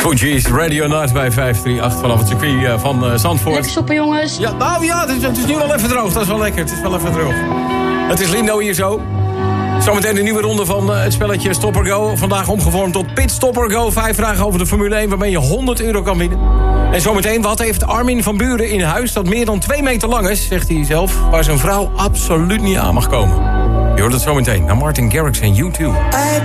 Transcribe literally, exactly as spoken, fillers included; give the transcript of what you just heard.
Fugees, Radio Night bij vijf drie acht vanaf het circuit van uh, Zandvoort. Lekker stoppen, jongens. Ja, nou ja, het is, het is nu wel even droog. Dat is wel lekker. Het is wel even droog. Het is Lindo hier zo. Zometeen de nieuwe ronde van uh, het spelletje Stop or Go. Vandaag omgevormd tot Pit Stop or Go. Vijf vragen over de Formule één waarmee je honderd euro kan winnen. En zometeen, wat heeft Armin van Buren in huis dat meer dan twee meter lang is, zegt hij zelf, waar zijn vrouw absoluut niet aan mag komen. Je hoort het zometeen naar Martin Garrix en U twee.